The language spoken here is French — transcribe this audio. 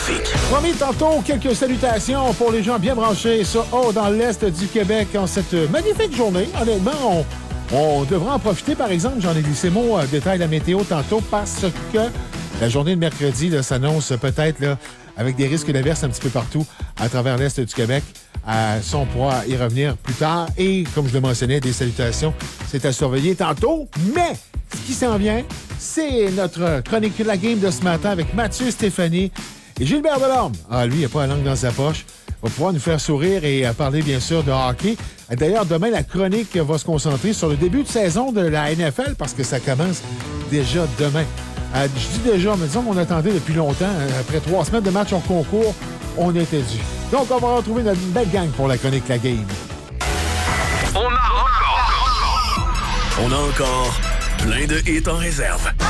trafic. Promis, tantôt, quelques salutations pour les gens bien branchés dans l'Est du Québec en cette magnifique journée. Honnêtement, on devra en profiter. Par exemple, j'en ai glissé mon détail de la météo tantôt parce que la journée de mercredi là, s'annonce peut-être là, avec des risques d'averses un petit peu partout à travers l'Est du Québec. On pourra y revenir plus tard. Et, comme je le mentionnais, des salutations, c'est à surveiller tantôt. Mais, ce qui s'en vient, c'est notre chronique de la game de ce matin avec Mathieu Stéphanie et Gilbert Delorme. Ah, lui, il n'a pas la langue dans sa poche. Il va pouvoir nous faire sourire et parler, bien sûr, de hockey. D'ailleurs, demain, la chronique va se concentrer sur le début de saison de la NFL parce que ça commence déjà demain. Je dis déjà, mais disons qu'on attendait depuis longtemps. Après 3 semaines de match en concours, on était dû. Donc, on va retrouver notre belle gang pour la chronique La Game. On a encore plein de hits en réserve.